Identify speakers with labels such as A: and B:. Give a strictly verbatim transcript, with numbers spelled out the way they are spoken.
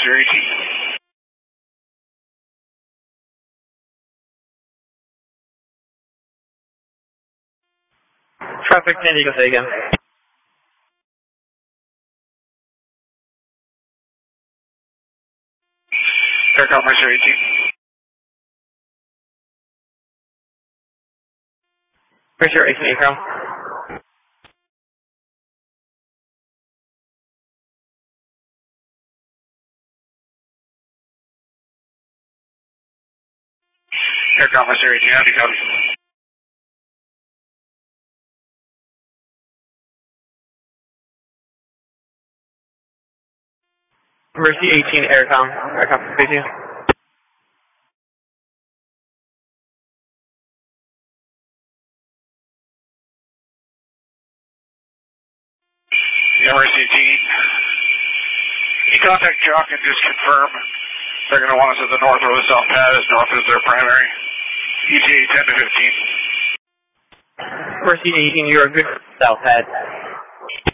A: Mercer eighteen.
B: Traffic San Diego, say again.
A: Aircom Mercer eighteen.
B: Mercer eighteen, Aircom.
A: Aircom Mercer eighteen, howdy, copy.
B: Mercy eighteen, Aircom. Aircom, speak to you.
A: Yeah, Mercy eighteen. You contact Jock and just confirm they're going to want us at the north or the south pad as north is their primary. E T A ten to fifteen.
B: Mercy eighteen, you're good south pad.